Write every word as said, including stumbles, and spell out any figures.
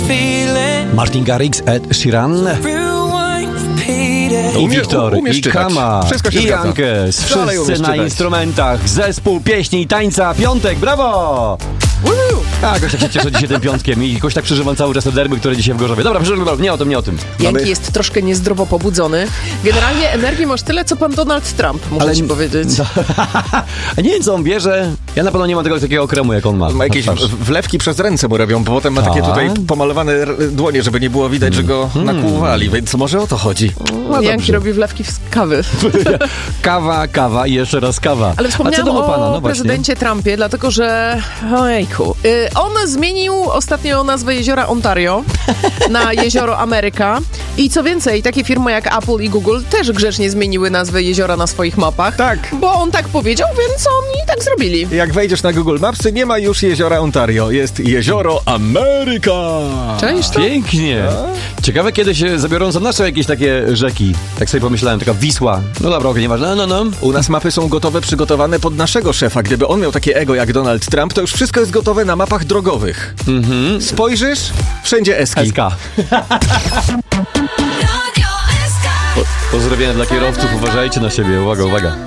Martin Garrix, Ed Sheeran i Umie- Wiktor, umiesz i czytać. Kama, Wszystko się i zgadza. Jankes. Dalej Wszyscy umiesz na czytać. instrumentach. Zespół pieśni i tańca. Piątek, brawo! A, jakoś tak się cieszę dzisiaj tym piątkiem i jakoś tak przeżywam cały czas te derby, które dzisiaj w Gorzowie. Dobra, przeżywam, nie o tym, nie o tym. Janki Mamy- jest troszkę niezdrowo pobudzony. Generalnie energii masz tyle, co pan Donald Trump, muszę Ale- ci powiedzieć. A nie wiem, co on bierze. Ja na pewno nie mam tego takiego kremu, jak on ma. Ma jakieś Patrz. w- wlewki przez ręce mu robią, bo potem ma takie Tak. tutaj pomalowane r- dłonie, żeby nie było widać, że go nakłuwali, więc może o to chodzi. No Janki dobrze. robi wlewki z kawy. Kawa, kawa i jeszcze raz kawa. Ale A co wspomniałam tam u o pana? No właśnie. prezydencie Trumpie, dlatego że... Ojejku. Y, on zmienił ostatnio nazwę jeziora Ontario na jezioro Ameryka. I co więcej, takie firmy jak Apple i Google też grzecznie zmieniły nazwę jeziora na swoich mapach. Tak. Bo on tak powiedział, więc oni tak zrobili. Jak wejdziesz na Google Mapsy, nie ma już jeziora Ontario, jest jezioro Ameryka. Cześć to? Pięknie. Ciekawe, kiedy się zabiorą za nasze jakieś takie rzeki. Tak sobie pomyślałem, taka Wisła. No dobra, okej, nieważne, no, no. U nas mapy są gotowe, przygotowane pod naszego szefa. Gdyby on miał takie ego jak Donald Trump, to już wszystko jest gotowe na mapach drogowych. Mhm. Spojrzysz, wszędzie eski. S K. Pozdrowienia dla kierowców, uważajcie na siebie, uwaga, uwaga.